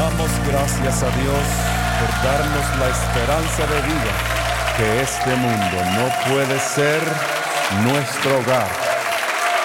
Damos gracias a Dios por darnos la esperanza de vida, que este mundo no puede ser nuestro hogar.